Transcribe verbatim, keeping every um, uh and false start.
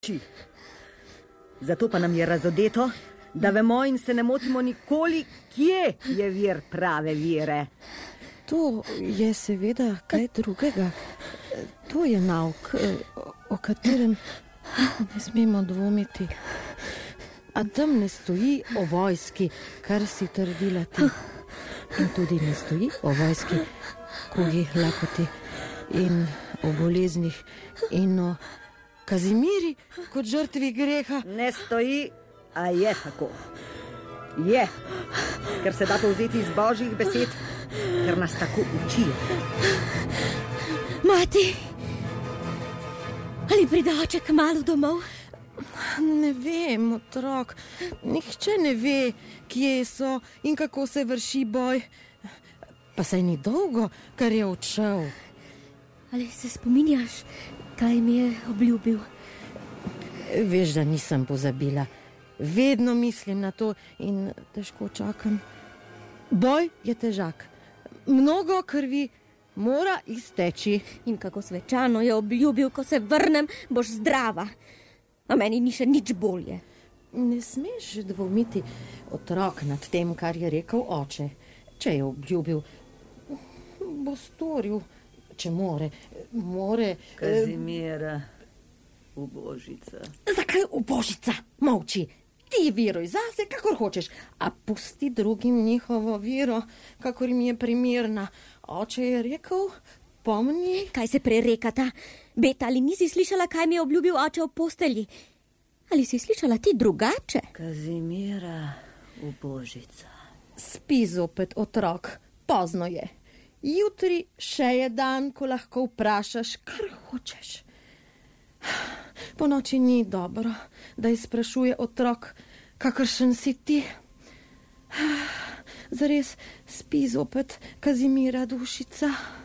Zato pa nam je razodeto, da vemo in se ne motimo nikoli, kje je vir prave vere. To je seveda kaj drugega. To je nauk, o katerem ne smemo dvomiti. A tam ne stoji o vojski, kar si trdila ti. In tudi ne stoji o vojski, kugi lakoti in o boleznih in o Kazimiri kot žrtvi greha. Ne stoji, a je tako. Je, ker se da povzeti iz božjih besed, ker nas tako učijo. Mati, ali pride oče kmalu domov? Ne vem, otrok. Nihče ne ve, kje so in kako se vrši boj. Pa saj ni dolgo, kar je odšel. Ali se spominjaš, kaj mi je obljubil? Veš, da nisem pozabila. Vedno mislim na to in težko čakam. Boj je težak. Mnogo krvi mora izteči. In kako svečano je obljubil, ko se vrnem, boš zdrava. A meni ni še nič bolje. Ne smeš dvomiti, otrok, nad tem, kar je rekel oče. Če je obljubil, bo storil, če more. more Kazimira, ubožica. Zakaj ubožica? Molči. Ti viruj zase, kakor hočeš, a pusti drugim njihovo viro, kakor jim je primerna. Oče je rekel, pomni... Kaj se prerekata? Beta, ali nisi slišala, kaj mi je obljubil oče v postelji? Ali si slišala ti drugače? Kazimira, ubožica. Spi zopet, otrok, pozno je. Jutri še je dan, ko lahko vprašaš, kar hočeš. Po noči ni dobro, da izprašuje otrok, kakršen si ti. Zares spi zopet, Kazimira, dušica.